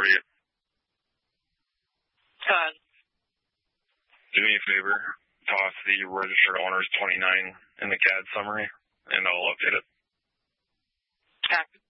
48. Todd. Do me a favor. Toss the registered owners 29 in the CAD summary, and I'll update it. Copy.